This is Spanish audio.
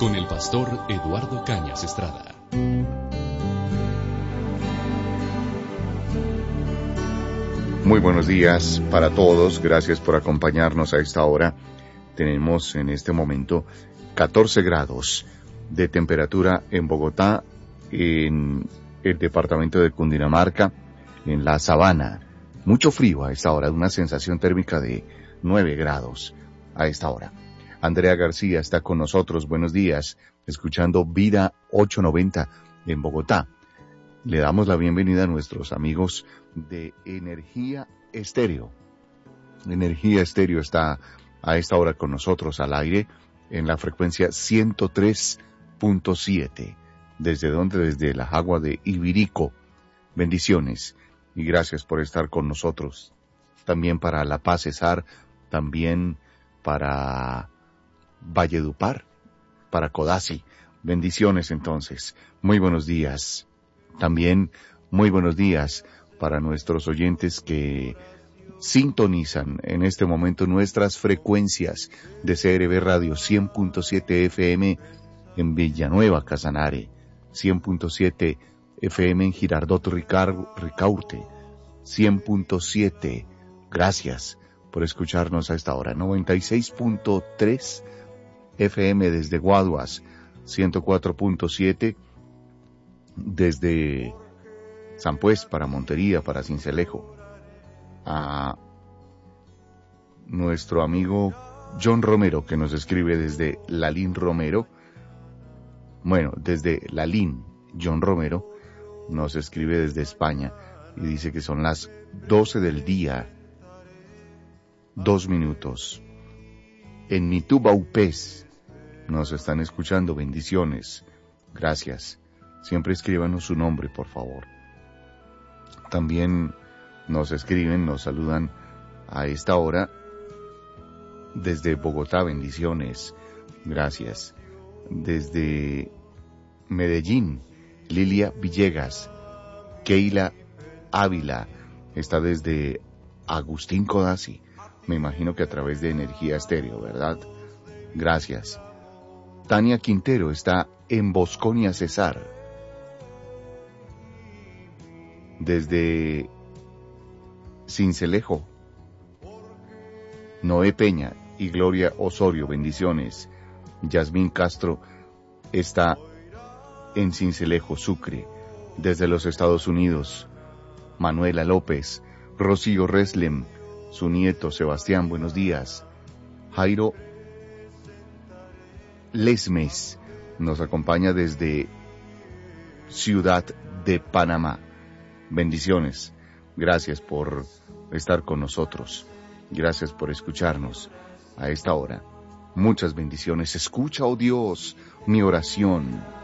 con el pastor Eduardo Cañas Estrada. Muy buenos días para todos, gracias por acompañarnos a esta hora. Tenemos en este momento 14 grados de temperatura en Bogotá, en el departamento de Cundinamarca, en la Sabana. Mucho frío a esta hora, una sensación térmica de 9 grados a esta hora. Andrea García está con nosotros, buenos días, escuchando Vida 890 en Bogotá. Le damos la bienvenida a nuestros amigos de Energía Estéreo. Energía Estéreo está a esta hora con nosotros al aire en la frecuencia 103.7. ¿Desde dónde? Desde la Jagua de Ibirico. Bendiciones y gracias por estar con nosotros. También para La Paz Cesar, también para Valledupar, para Codazzi. Bendiciones entonces. Muy buenos días. También muy buenos días para nuestros oyentes que sintonizan en este momento nuestras frecuencias de CRB Radio 100.7 FM en Villanueva, Casanare, 100.7 FM en Girardot Ricaurte, 100.7. Gracias por escucharnos a esta hora. 96.3 FM desde Guaduas, 104.7 desde San Pues para Montería, para Sincelejo. A nuestro amigo John Romero, que nos escribe desde Lalín Romero. Bueno, desde Lalín, John Romero nos escribe desde España y dice que son las 12 del día, 2 minutos. En Mitubaupés nos están escuchando, bendiciones. Gracias. Siempre escríbanos su nombre, por favor. También nos escriben, nos saludan a esta hora desde Bogotá, bendiciones. Gracias. Desde Medellín, Lilia Villegas. Keila Ávila está desde Agustín Codazzi. Me imagino que a través de Energía Estéreo, ¿verdad? Gracias. Tania Quintero está en Bosconia, Cesar. Desde Sincelejo, Noé Peña y Gloria Osorio, bendiciones. Yasmín Castro está en Sincelejo, Sucre. Desde los Estados Unidos, Manuela López, Rocío Reslem, su nieto Sebastián, buenos días. Jairo Lesmes nos acompaña desde Ciudad de Panamá. Bendiciones. Gracias por estar con nosotros. Gracias por escucharnos a esta hora. Muchas bendiciones. Escucha, oh Dios, mi oración.